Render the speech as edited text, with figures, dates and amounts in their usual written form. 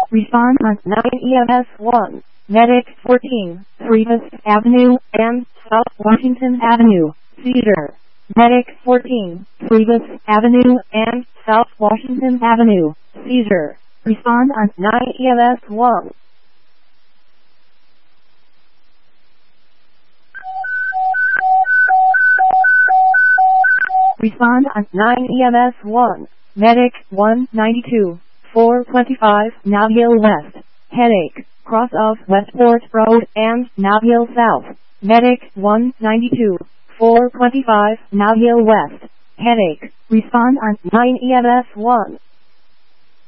Respond on 9 EMS 1. Medic 14, 3 West Avenue and South Washington Avenue, Cedar. Medic 14, 3 West Avenue and South Washington Avenue, Cedar. Respond on 9 EMS 1. Respond on 9 EMS 1. Medic 192, 425 Nob Hill West. Headache, cross of Westport Road and Nob Hill South. Medic 192, 425 Nob Hill West. Headache. Respond on 9 EMS 1.